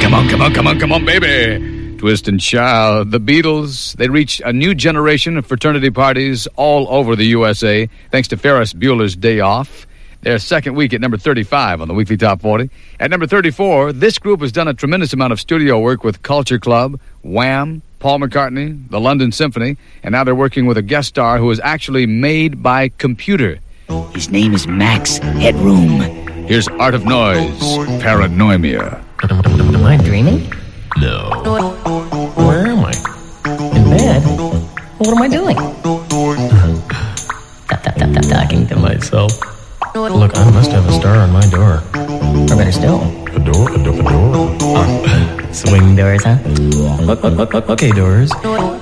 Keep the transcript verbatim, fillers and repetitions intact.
Come on, come on, come on, come on, baby. Twist and shout. The Beatles, they reached a new generation of fraternity parties all over the U S A, thanks to Ferris Bueller's Day Off. Their second week at number thirty-five on the Weekly Top forty. At number thirty-four, this group has done a tremendous amount of studio work with Culture Club, Wham, Paul McCartney, the London Symphony, and now they're working with a guest star who is actually made by computer. His name is Max Headroom. Here's Art of Noise, Paranoia. Am I dreaming? No. Where am I? In bed? What am I doing? Tap, tap, tap, tap, talking to myself. Look, I must have a star on my door. Or better still. A door? A door? A door? Oh, swing doors, huh? Okay, doors.